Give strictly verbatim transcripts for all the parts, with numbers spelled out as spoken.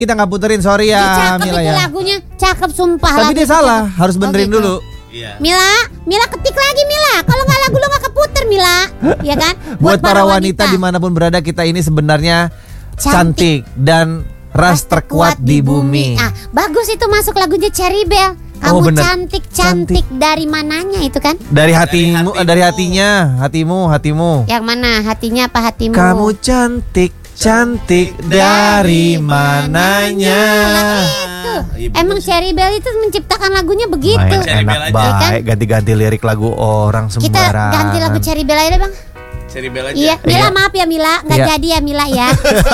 kita nggak puterin, sorry ya cakep Mila itu ya. lagunya, cakep sumpah. Tapi dia salah, cakep. harus benerin oh, gitu. dulu. Iya. Mila, Mila ketik lagi Mila. Kalau nggak lagu lo nggak keputer Mila, ya kan? Buat, Buat para wanita, wanita dimanapun berada, kita ini sebenarnya cantik, cantik dan ras terkuat di bumi. Ah, bagus itu masuk lagunya Cherry Bell. Kamu oh, cantik, cantik dari mananya itu kan? Dari hatimu, dari, dari hatinya, hatimu, hatimu. Yang mana? Hatinya apa hatimu? Kamu cantik, cantik dari mananya. Nah, itu. Emang Cherry Bell itu menciptakan lagunya begitu. Main enak baik, ganti-ganti lirik lagu orang sembarangan. Kita ganti lagu Cherry Bell aja Bang. Cherry Bell aja. Iya, Mila iya. maaf ya Mila, nggak iya. jadi ya Mila ya.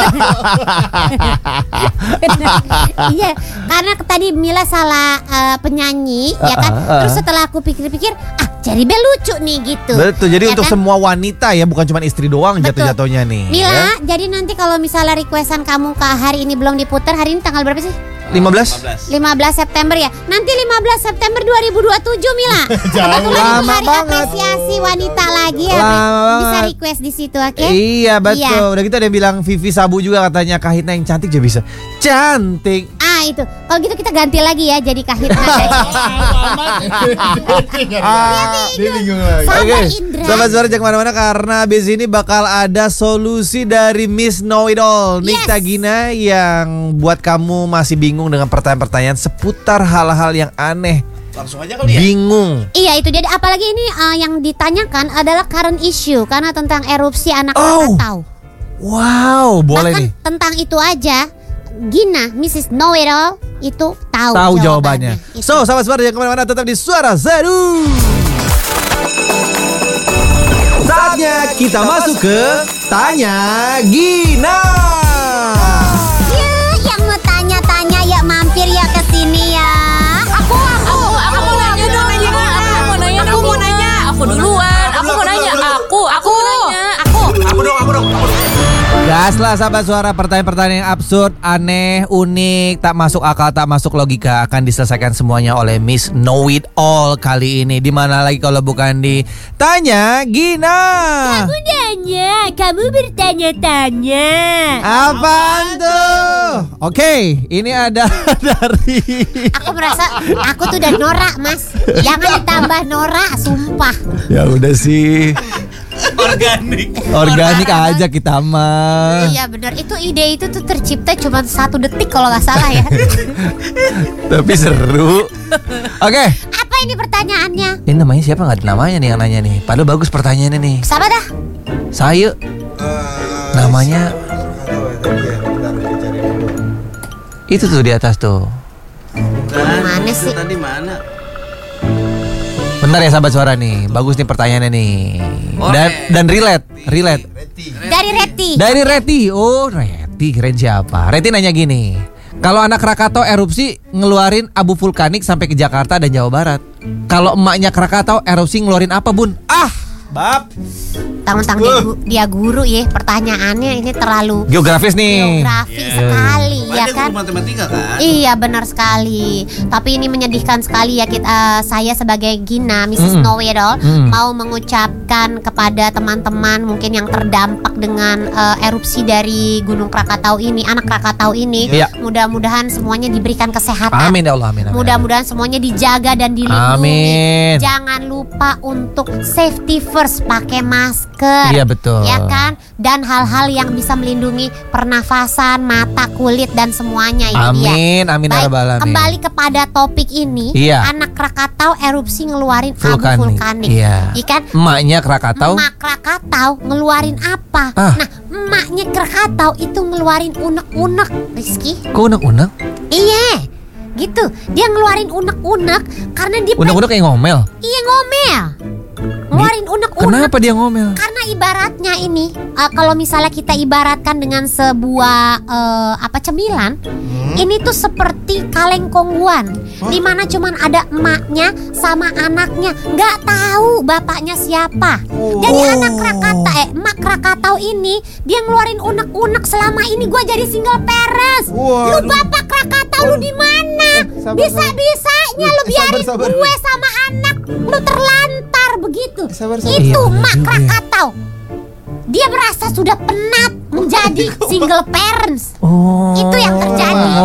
Iya, karena tadi Mila salah uh, penyanyi, uh, ya kan. Uh, uh, Terus setelah aku pikir-pikir, ah Cherry Bell lucu nih gitu. Betul, jadi ya untuk kan? semua wanita ya, bukan cuma istri doang jatuh-jatuhnya nih. Mila, ya? jadi nanti kalau misalnya requestan kamu ke hari ini belum diputar, hari ini tanggal berapa sih? lima belas lima belas September ya. Nanti lima belas September dua ribu dua puluh tujuh Mila. Kebetulan itu hari banget. apresiasi wanita lagi ya. Lama Bisa banget. request di situ, oke? Okay? Iya betul. Iya. Udah gitu ada yang bilang Vivi Sabu juga katanya Kahitna yang cantik juga bisa. Cantik. Ah itu. Kalau gitu kita ganti lagi ya jadi Kahitna. Dia bingung lagi. Sabar Oke, Indra. Sobat Suara jangan kemana-mana karena abis ini bakal ada solusi dari Miss Know It All Nikta Yes. Gina yang buat kamu masih bingung dengan pertanyaan-pertanyaan seputar hal-hal yang aneh. Langsung aja kali ya. Bingung. Iya itu jadi apalagi ini uh, yang ditanyakan adalah current issue karena tentang erupsi anak Oh. Krakatau. Wow, boleh Bahkan nih. tentang itu aja Gina, missus Know It All itu tahu, Tahu jawabannya. jawabannya. Itu. So, sahabat Suara jangan kemana-mana, tetap di Suara Seru. Saatnya kita masuk ke Tanya Gina. Ya, yang mau tanya-tanya ya mampir ya ke sini ya. Aku, aku, aku mau nanya dong. Aku mau nanya, aku mau nanya. Aku duluan. Aku mau nanya. Aku, aku mau nanya. Aku. Aku dong, aku dong, aku dong. Gas lah sahabat Suara, pertanyaan-pertanyaan yang absurd, aneh, unik, tak masuk akal, tak masuk logika akan diselesaikan semuanya oleh Miss Know It All kali ini. Di mana lagi kalau bukan di Tanya Gina. Kamu nanya, kamu bertanya-tanya. Apaan tuh? Oke, ini ada dari Aku merasa aku tuh udah norak mas. Jangan ditambah norak, sumpah. Ya udah sih. Organik. Organik aja kita mah. Iya benar, itu ide itu tuh tercipta cuma satu detik kalau nggak salah ya. Tapi seru. Oke. Apa ini pertanyaannya? Ini namanya siapa, nggak ada namanya nih yang nanya nih. Padahal bagus pertanyaannya nih. Siapa dah? Saya namanya itu tuh di atas tuh. Mana sih? Tadi mana? Bentar ya sahabat Suara nih. Bagus nih pertanyaannya nih. Dan dan relate, relate. Dari Reti. Dari Reti. Oh, Reti, keren siapa? Reti nanya gini. Kalau anak Krakatau erupsi ngeluarin abu vulkanik sampai ke Jakarta dan Jawa Barat. Kalau emaknya Krakatau erupsi ngeluarin apa, Bun? Ah, Bab. Tang-tang dia, gu- dia guru ya. Pertanyaannya ini terlalu geografis nih. geografi Yeah. sekali ya Ada kan. guru matematika kan? Iya benar sekali. Tapi ini menyedihkan sekali ya kita, saya sebagai Gina, missus Mm. Know It All, Mm. mau mengucapkan kepada teman-teman mungkin yang terdampak dengan uh, erupsi dari Gunung Krakatau ini, anak Krakatau ini. Iya. Mudah-mudahan semuanya diberikan kesehatan. Amin ya Allah, amin. amin. Mudah-mudahan semuanya dijaga dan dilindungi. Amin. Jangan lupa untuk safety first, pakai masker. Iya betul. Ya kan? Dan hal-hal yang bisa melindungi pernafasan, mata, kulit dan semuanya ini dia. Amin, amin ya Baik, rabbal alamin. kembali kepada topik ini. Iya. Anak Krakatau erupsi ngeluarin Vulkanik. abu vulkanik. Iya. Iya kan? Emaknya Krakatau. Emak Krakatau ngeluarin apa? Ah. Nah, emaknya Krakatau itu ngeluarin unek-unek, Rizky. Kok unek-unek? Iya. Gitu. Dia ngeluarin unek-unek karena dia Unek-unek kayak ngomel. Iya ngomel. Ngeluarin unek-unek. Kenapa dia ngomel? Karena ibaratnya ini uh, kalau misalnya kita ibaratkan dengan sebuah uh, apa cemilan, ini tuh seperti kaleng kongguan, di mana cuman ada emaknya sama anaknya, nggak tahu bapaknya siapa. Jadi anak Krakatau, eh emak Krakatau ini dia ngeluarin unek-unek selama ini gue jadi single parents. Lu bapak Krakatau lu di mana? sabar, Bisa-bisanya lu sabar, biarin sabar. gue sama anak lu terlantar begitu. Sabar, sabar. Itu Iya, bener emak juga ya. Krakatau. Dia merasa sudah penat menjadi single parents. Oh. Itu yang terjadi.